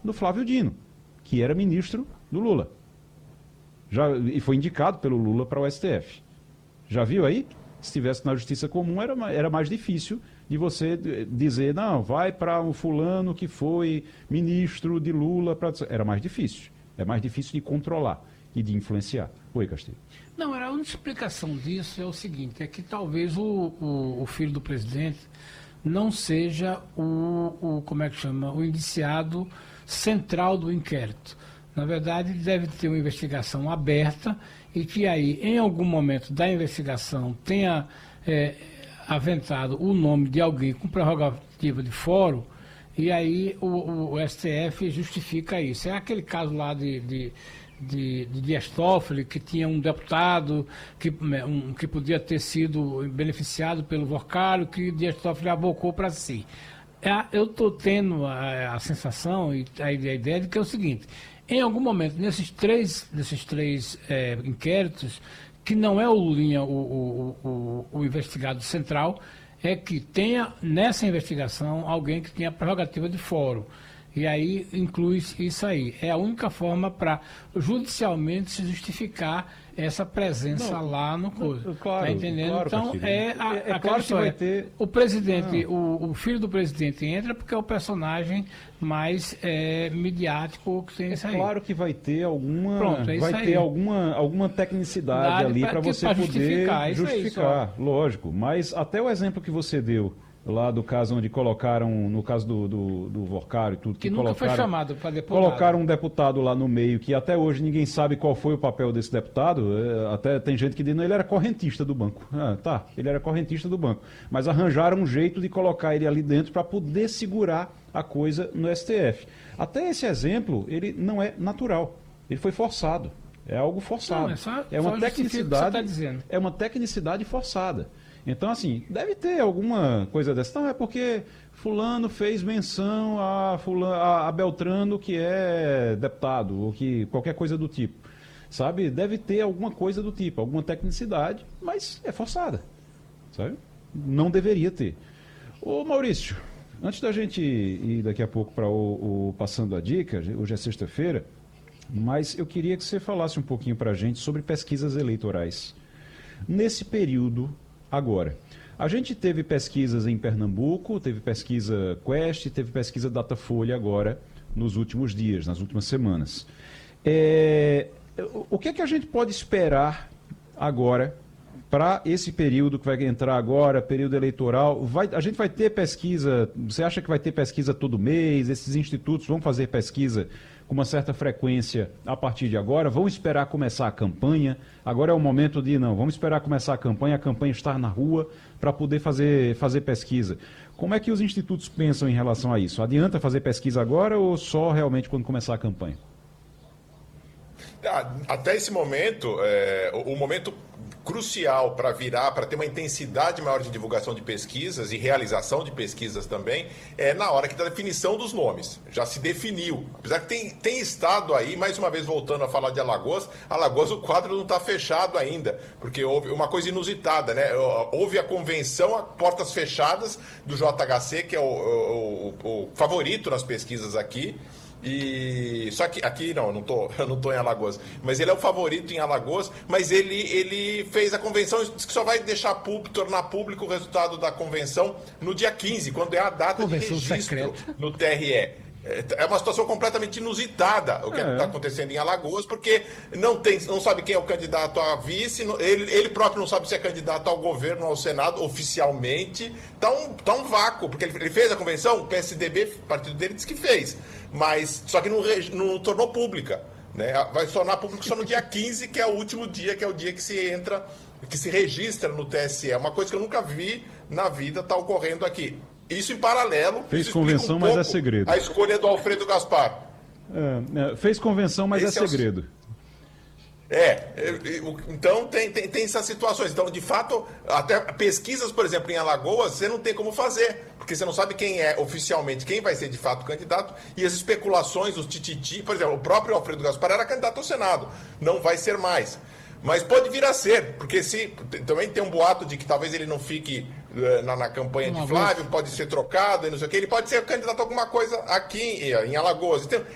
do Flávio Dino, que era ministro do Lula. E foi indicado pelo Lula para o STF. Já viu aí? Se estivesse na justiça comum, era mais difícil de você dizer, não, vai para um fulano que foi ministro de Lula. Era mais difícil. É mais difícil de controlar e de influenciar. Oi, Castilho. Não, a única explicação disso é o seguinte, é que talvez o filho do presidente não seja como é que chama, o indiciado central do inquérito. Na verdade, deve ter uma investigação aberta e que aí, em algum momento da investigação, tenha aventado o nome de alguém com prerrogativa de fórum, e aí o STF justifica isso. É aquele caso lá de Dias Toffoli, que tinha um deputado que podia ter sido beneficiado pelo Vorcário, que Dias Toffoli abocou para si. Eu estou tendo a sensação e a ideia de que é o seguinte: em algum momento, nesses três inquéritos, que não é o Lulinha o investigado central, é que tenha nessa investigação alguém que tenha prerrogativa de fórum. E aí inclui isso aí. É a única forma para judicialmente se justificar essa presença lá no coisa. Claro, tá entendendo? Claro, então, claro que vai ter... O presidente, o filho do presidente entra porque é o personagem mais midiático que tem isso aí. Claro que vai ter alguma, Pronto, alguma tecnicidade ali para você poder justificar, lógico. Mas até o exemplo que você deu lá do caso onde colocaram, no caso do Vorcário e tudo, que nunca foi chamado para deputado. Colocaram um deputado lá no meio que até hoje ninguém sabe qual foi o papel desse deputado. Até tem gente que diz, não, ele era correntista do banco. Ele era correntista do banco. Mas arranjaram um jeito de colocar ele ali dentro para poder segurar a coisa no STF. Até esse exemplo, ele não é natural. Ele foi forçado. É algo forçado. Não, é uma tecnicidade. Tá dizendo. É uma tecnicidade forçada. Então, assim, deve ter alguma coisa dessa. Não, é porque fulano fez menção a Beltrano, que é deputado, ou que qualquer coisa do tipo. Sabe? Deve ter alguma coisa do tipo, alguma tecnicidade, mas é forçada. Sabe? Não deveria ter. Ô, Maurício, antes da gente ir daqui a pouco para o Passando a Dica, hoje é sexta-feira, mas eu queria que você falasse um pouquinho para a gente sobre pesquisas eleitorais. Nesse período... Agora, a gente teve pesquisas em Pernambuco, teve pesquisa Quest, teve pesquisa Datafolha agora, nos últimos dias, nas últimas semanas. O que é que a gente pode esperar agora para esse período que vai entrar agora, período eleitoral? A gente vai ter pesquisa, você acha que vai ter pesquisa todo mês? Esses institutos vão fazer pesquisa com uma certa frequência a partir de agora? Vão esperar começar a campanha? Agora é o momento de, não, vamos esperar começar a campanha estar na rua para poder fazer pesquisa. Como é que os institutos pensam em relação a isso? Adianta fazer pesquisa agora ou só realmente quando começar a campanha? Até esse momento, o momento crucial para ter uma intensidade maior de divulgação de pesquisas e realização de pesquisas também, é na hora da definição dos nomes. Já se definiu. Apesar que tem estado aí, mais uma vez voltando a falar de Alagoas o quadro não está fechado ainda, porque houve uma coisa inusitada, né? Houve a convenção a portas fechadas do JHC, que é o favorito nas pesquisas aqui. Só que aqui eu não tô em Alagoas, mas ele é o favorito em Alagoas, mas ele fez a convenção, disse que só vai tornar público o resultado da convenção no dia 15, quando é a data de registro no TRE. É uma situação completamente inusitada o que está acontecendo em Alagoas, porque não sabe quem é o candidato a vice, ele próprio não sabe se é candidato ao governo, ao Senado, oficialmente. Tá um vácuo, porque ele fez a convenção, o PSDB, o partido dele, disse que fez, mas só que não tornou pública. Né? Vai se tornar público só no dia 15, que é o último dia, que é o dia que se entra, que se registra no TSE. É uma coisa que eu nunca vi na vida, está ocorrendo aqui. Isso em paralelo. Fez convenção, mas é segredo. A escolha do Alfredo Gaspar. Fez convenção, mas é segredo. Então tem essas situações. Então, de fato, até pesquisas, por exemplo, em Alagoas, você não tem como fazer, porque você não sabe quem é oficialmente, quem vai ser de fato candidato, e as especulações, os tititi, por exemplo, o próprio Alfredo Gaspar era candidato ao Senado, não vai ser mais. Mas pode vir a ser, porque também tem um boato de que talvez ele não fique na campanha de Flávio, pode ser trocado e não sei o que, ele pode ser candidato a alguma coisa aqui em Alagoas. Então,